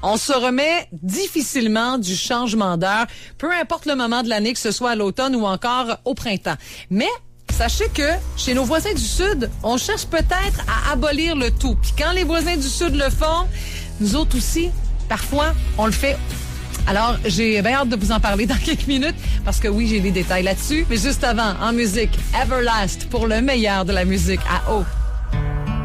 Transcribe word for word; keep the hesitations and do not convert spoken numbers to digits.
On se remet difficilement du changement d'heure, peu importe le moment de l'année, que ce soit à l'automne ou encore au printemps. Mais sachez que chez nos voisins du Sud, on cherche peut-être à abolir le tout. Puis quand les voisins du Sud le font, nous autres aussi, parfois, on le fait. Alors, j'ai bien hâte de vous en parler dans quelques minutes parce que oui, j'ai des détails là-dessus. Mais juste avant, en musique, Everlast pour le meilleur de la musique à eau.